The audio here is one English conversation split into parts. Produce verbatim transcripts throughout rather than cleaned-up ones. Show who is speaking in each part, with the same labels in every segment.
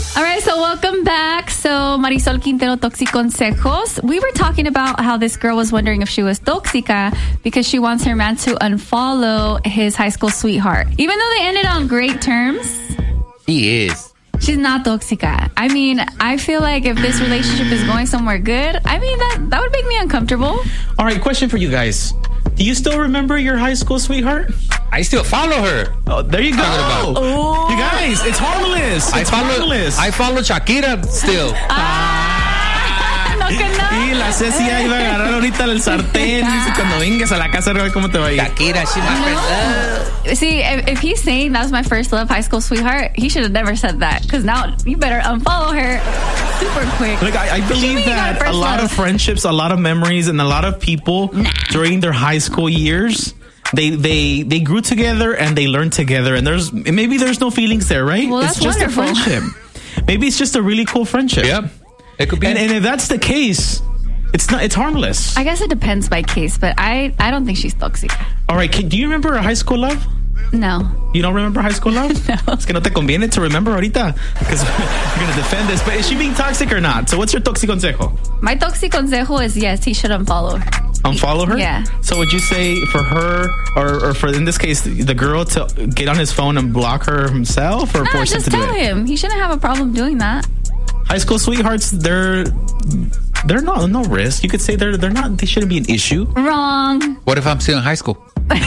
Speaker 1: All right, so welcome back. So Marisol Quintero, Toxiconsejos. We were talking about how this girl was wondering if she was tóxica because she wants her man to unfollow his high school sweetheart. Even though they ended on great terms.
Speaker 2: He is.
Speaker 1: She's not tóxica. I mean, I feel like if this relationship is going somewhere good, I mean, that, that would make me uncomfortable.
Speaker 3: All right, question for you guys. Do you still remember your high school sweetheart?
Speaker 2: I still follow her.
Speaker 3: Oh, there you go.
Speaker 1: Oh.
Speaker 3: You guys, it's harmless. It's
Speaker 2: I follow,
Speaker 3: harmless.
Speaker 2: I follow Shakira still.
Speaker 1: Ah, no que no.
Speaker 3: Y la Ceci ya iba a agarrar ahorita el sartén. Dice, cuando vengas a la casa, ¿cómo te va a ir?
Speaker 2: Shakira, she's my friend.
Speaker 1: No. See, if, if he's saying that was my first love, high school sweetheart, he should have never said that. Because now you better unfollow her super quick.
Speaker 3: Look, I, I believe that a lot
Speaker 1: love?
Speaker 3: of friendships, a lot of memories, and a lot of people
Speaker 1: nah.
Speaker 3: during their high school years, they they they grew together and they learned together. And there's maybe there's no feelings there, right?
Speaker 1: Well,
Speaker 3: it's
Speaker 1: that's
Speaker 3: just
Speaker 1: wonderful.
Speaker 3: a friendship. Maybe it's just a really cool friendship.
Speaker 2: Yeah, it could be.
Speaker 3: And, and if that's the case, it's not. It's harmless.
Speaker 1: I guess it depends by case, but I, I don't think she's toxic.
Speaker 3: All right. Can, do you remember a high school love?
Speaker 1: No.
Speaker 3: You don't remember high school love?
Speaker 1: No.
Speaker 3: Es que no te conviene to remember ahorita because you're going to defend this. But is she being toxic or not? So what's your toxic consejo?
Speaker 1: My toxic consejo is yes, he should unfollow her.
Speaker 3: Unfollow her?
Speaker 1: Yeah.
Speaker 3: So would you say for her, or, or for, in this case, the girl to get on his phone and block her himself, or
Speaker 1: No,
Speaker 3: force him
Speaker 1: just
Speaker 3: to do
Speaker 1: tell
Speaker 3: it?
Speaker 1: him. He shouldn't have a problem doing that.
Speaker 3: High school sweethearts, they're they're not no risk. You could say they're they're not. They shouldn't be an issue.
Speaker 1: Wrong.
Speaker 2: What if I'm still in high school?
Speaker 1: Right?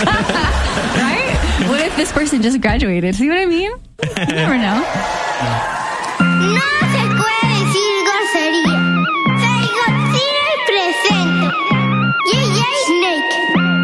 Speaker 1: What if this person just graduated? See what I mean? You never know.